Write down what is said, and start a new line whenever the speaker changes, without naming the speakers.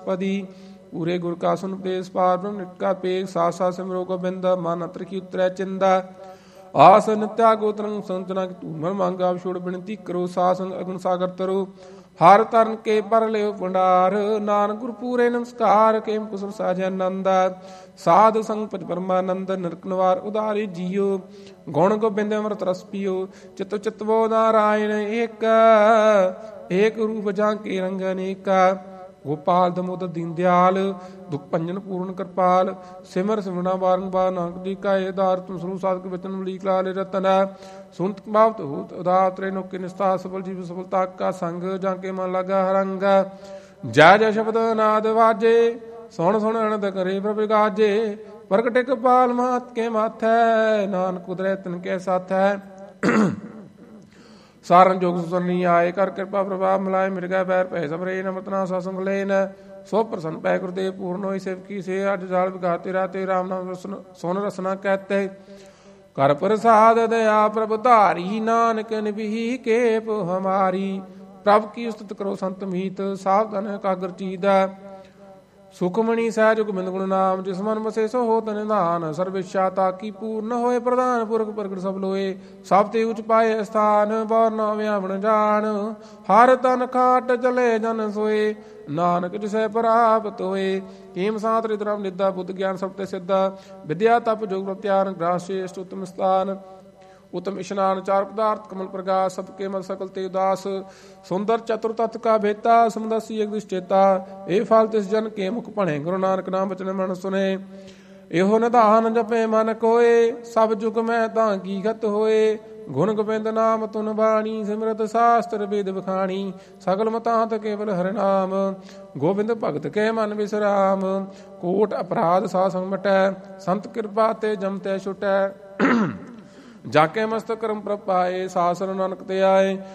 ਪਦੀ। ਪੂਰੇ ਗੁਰ ਕਾ ਸੁਨ ਪੇਸ ਪਾਰ ਬ੍ਰਹਮ ਨਿਤ ਕਾ ਪੇਖ। ਸਾਥ ਸਾਥ ਸਿਮਰੋ ਗੋਬਿੰਦ ਮਨ ਅੰਤਰ ਕੀ ਉਤਰੈ ਚਿੰਦਾ। ਆਸ ਨਿਤਿਆ ਗੋਤਰੰ ਸੰਤਨਾ ਧੂਮਰ ਮੰਗ ਆਪ ਛੋੜ ਬਿਨਤੀ ਕਰੋ। ਸਾਧ ਸੰਗ ਅਗਨ ਸਾਗਰ ਤਰੋ ਹਰ ਤਰਨ ਕੇ ਪਰ ਲਿਓ ਭੰਡਾਰ। ਨਾਨਕ ਗੁਰ ਪੂਰੇ ਨਮਸਕਾਰ ਕੇਮ ਕੁਸਲ ਸਾਜੈ ਆਨੰਦ। ਸਾਧ ਸੰਗ ਭਜ ਪਰਮਾਨੰਦ ਨਿਰਕ ਨਿਵਾਰ ਉਦਾਰੀ ਜੀਓ। ਗੁਣ ਗੋਬਿੰਦ ਅੰਮ੍ਰਿਤ ਰਸ ਪੀਓ। ਚਿਤ ਚਿਤਵੋ ਨਾਰਾਇਣ ਏਕ। ਏਕ ਰੂਪ ਜਾਂਕੇ ਰੰਗ ਅਨੇਕਾ। ਗੋਪਾਲ ਦਮੋਦਰ ਦੀਨ ਦਿਆਲ ਦੁਖ ਭੰਜਨ ਪੂਰਨ ਕਿਰਪਾਲ। ਸਿਮਰ ਸਿਮਰਨਾ ਬਾਰੰਬਾਰ ਨਾਨਕ ਦੀ ਕਾਏ ਆਧਾਰ। ਤੁਮ ਸਰੂਪ ਸਾਧਕ ਬਚਨ ਮਲੀਕ ਲਾਲੇ ਰਤਨ। ਸੁਨਤ ਬਾਵਤ ਹੋਤ ਉਦਾਰ ਤ੍ਰੇ ਨੋਕੇ ਨਿਸਤਾ। ਸਫਲ ਜੀਵ ਸਫਲਤਾ ਕਾ ਸੰਗ ਜਾਂਕੇ ਮਨ ਲਾਗਾ ਹਰੰਗ। ਜੈ ਜੈ ਸ਼ਬਦ ਨਾਦ ਵਾਜੇ ਸੁਣ ਸੁਣ ਅਨੰਦ ਕਰੇ ਪ੍ਰਭ ਗਾਜੇ। ਪ੍ਰਗਟੇ ਕਪਾਲ ਮਾਤ ਕੇ ਮਾਥੈ ਨਾਨਕ ਉਦਰੈ ਤਿਨ ਕੇ ਸਾਥੈ। ਸਾਰਨ ਜੋਗ ਸੁਸਰਨੀ ਆਏ ਕਰ ਕਿਰਪਾ ਪ੍ਰਭਾਵ ਮਿਲਾਏ। ਮਿਰਗਾ ਪੈਰ ਭੈ ਸਮਰੇ ਨਮਰਤਨਾ ਸਾਸੰਗ ਲੈਨ। ਸੋ ਪ੍ਰਸੰਨ ਪੈ ਗੁਰਦੇਵ ਪੂਰਨ ਹੋਈ ਸੇਵਕੀ ਸੇ। ਅਠ ਜਾਲ ਵਿਗਾਤੇ ਰਾਤੇ ਰਾਮ ਨਾਮ ਸੁਨ ਰਸਨਾ ਕਹਤੇ। ਕਰ ਪ੍ਰਸਾਦ ਦਇਆ ਪ੍ਰਭ ਧਾਰੀ ਨਾਨਕ ਨਿਭੀ ਕੇਪ ਹਮਾਰੀ। ਪ੍ਰਭ ਕੀ ਉਸਤਤ ਕਰੋ ਸੰਤ ਮੀਤ ਸਾਵਧਾਨ ਇਕਾਗਰ ਚੀਦਾ। ਸੁਖਮਣੀ ਸਹਿਜ ਗੋਬਿੰਦ ਗੁਣ ਨਾਮ ਜਿਸ ਮਨ ਵਸੇ ਸੋ ਹੋਤ ਨਿਧਾਨ। ਸਰਵੇਸ਼ਾ ਤਾਕੀ ਪੂਰਨ ਹੋਏ ਪ੍ਰਧਾਨ ਪੁਰਖ ਪ੍ਰਗਟ ਸਭ ਲੋਏ। ਸਭ ਤੇ ਉਚ ਪਾਏ ਸਥਾਨ ਬੌਰ ਨਾ ਵਿਆਵਣ ਜਾਣ। ਹਰ ਤਨ ਖਾਟ ਚਲੇ ਜਨ ਸੋਏ ਨਾਨਕ ਜਿਸੈ ਪ੍ਰਾਪਤ ਹੋਏ। ਕੀਮ ਸਾਤ ਰਿਤ ਰਾਮ ਨਿਦਾ ਬੁੱਧ ਗਿਆਨ ਸਭ ਤੇ ਸਿੱਧਾ। ਵਿਦਿਆ ਤਪ ਜੋਗ ਪ੍ਰਤਿਆਨ ਗ੍ਰਾਸ ਸ਼ੇਸ਼ਟ ਉਤਮ ਸਥਾਨ। ਉਤਮ ਇਸ਼ਨਾਨ ਚਾਰ ਪਦਾਰਥ ਕਮਲ ਪ੍ਰਗਾਸ। ਸਭ ਕੇ ਮਲ ਸਕਲ ਤੇ ਉਦਾਸ। ਸੁੰਦਰ ਚਤੁਰ ਤਤ ਕਾ ਭੇਤਾ ਸਮਦਸੀ ਇੱਕ ਦ੍ਰਿਸ਼ਟੇਤਾ। ਇਹ ਫਲ ਤਿਸ ਜਨ ਕੇ ਮੁਖ ਭਣੇ ਗੁਰੂ ਨਾਨਕ ਨਾਮ ਬਚਨ ਮਨ ਸੁਨੇ। ਇਹੋ ਨਿਧਾਨ ਜਪੇ ਮਨ ਕੋਏ ਸਭ ਜੁਗ ਮੈਂ ਤਾਂ ਕੀ ਗਤ ਹੋਏ। ਗੁਣ ਗੋਬਿੰਦ ਨਾਮ ਤੁਨ ਬਾਣੀ ਸਿਮਰਤ ਸਾਸਤਰ ਵੇਦ ਬਖਾਣੀ। ਸਗਲ ਮਤਾਂਤ ਕੇਵਲ ਹਰਿ ਨਾਮ ਗੋਬਿੰਦ ਭਗਤ ਕੇ ਮਨ ਵਿਸਰਾਮ। ਕੋਟ ਅਪਰਾਧ ਸਾ ਸੰਗ ਮਟੈ ਸੰਤ ਕਿਰਪਾ ਤੇ ਜਮ ਤੈ ਛੁਟੈ। ਜਾਕੇ ਮਸਤਕ ਕਰਮ ਪ੍ਰਭ ਪਾਏ ਸਾਸਰ ਨਾਨਕ ਤੇ ਆਏ।